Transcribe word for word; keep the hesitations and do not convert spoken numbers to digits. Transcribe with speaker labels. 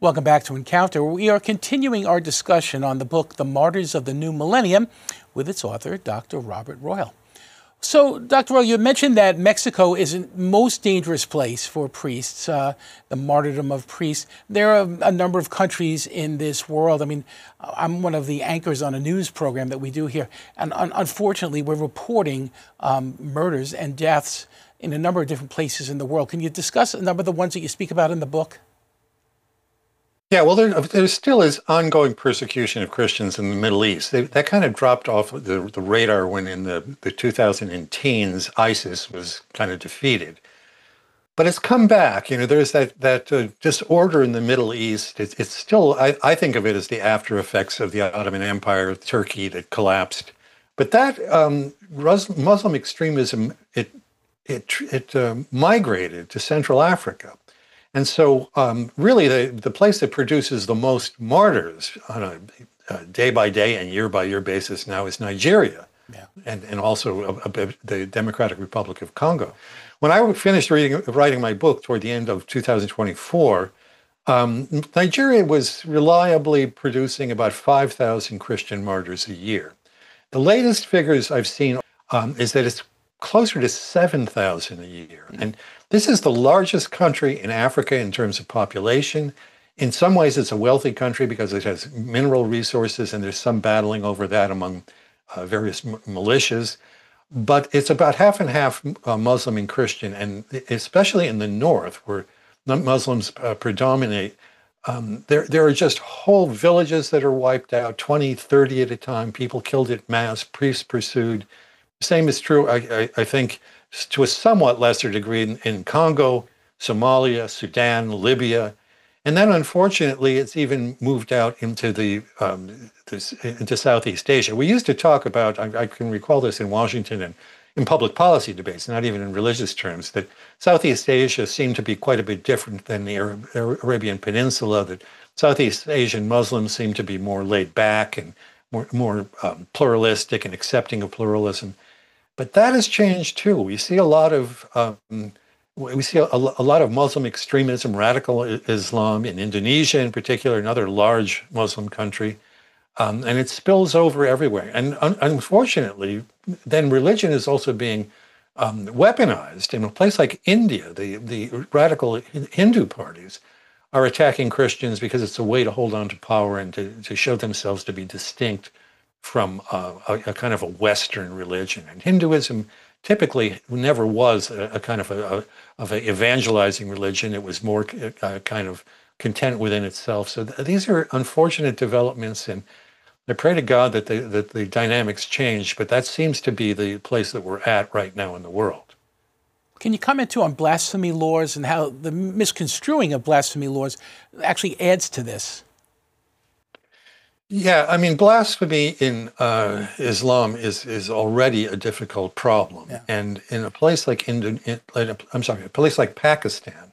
Speaker 1: Welcome back to Encounter. We are continuing our discussion on the book, The Martyrs of the New Millennium, with its author, Doctor Robert Royal. So, Doctor Royal, you mentioned that Mexico is the most dangerous place for priests, uh, the martyrdom of priests. There are a number of countries in this world. I mean, I'm one of the anchors on a news program that we do here, and un unfortunately, we're reporting um, murders and deaths in a number of different places in the world. Can you discuss a number of the ones that you speak about in the book?
Speaker 2: Yeah, well, there, there still is ongoing persecution of Christians in the Middle East. They, that kind of dropped off the, the radar when in the, the two thousand teens, ISIS was kind of defeated. But it's come back. You know, there's that, that uh, disorder in the Middle East. It's, it's still, I, I think of it as the after effects of the Ottoman Empire, Turkey that collapsed. But that um, Muslim extremism, it, it, it uh, migrated to Central Africa. And so um, really the, the place that produces the most martyrs on a, a day-by-day and year-by-year basis now is Nigeria, yeah. and, and also a, a, the Democratic Republic of Congo. When I finished reading, writing my book toward the end of two thousand twenty-four, um, Nigeria was reliably producing about five thousand Christian martyrs a year. The latest figures I've seen um, is that it's closer to seven thousand a year. Mm-hmm. And this is the largest country in Africa in terms of population. In some ways, it's a wealthy country because it has mineral resources, and there's some battling over that among uh, various militias. But it's about half and half uh, Muslim and Christian, and especially in the north, where Muslims uh, predominate, um, there, there are just whole villages that are wiped out, twenty, thirty at a time, people killed at mass, priests pursued. Same is true, I, I, I think, to a somewhat lesser degree in, in Congo, Somalia, Sudan, Libya, and then unfortunately it's even moved out into the um, this, into Southeast Asia. We used to talk about, I, I can recall this in Washington and in public policy debates, not even in religious terms, that Southeast Asia seemed to be quite a bit different than the Arab, Arabian Peninsula. That Southeast Asian Muslims seem to be more laid back and more more um, pluralistic and accepting of pluralism. But that has changed too. We see a lot of um, we see a, a lot of Muslim extremism, radical Islam in Indonesia, in particular, another large Muslim country, um, and it spills over everywhere. And un unfortunately, then religion is also being um, weaponized. In a place like India, the the radical Hindu parties are attacking Christians because it's a way to hold on to power and to, to show themselves to be distinct from uh, a, a kind of a Western religion. And Hinduism typically never was a, a kind of a, a of a evangelizing religion. It was more uh, kind of content within itself. So th these are unfortunate developments, and I pray to God that the, that the dynamics change, but that seems to be the place that we're at right now in the world.
Speaker 1: Can you comment too on blasphemy laws and how the misconstruing of blasphemy laws actually adds to this?
Speaker 2: Yeah, I mean, blasphemy in uh, Islam is is already a difficult problem, yeah. And in a place like Indo, in, I'm sorry, a place like Pakistan,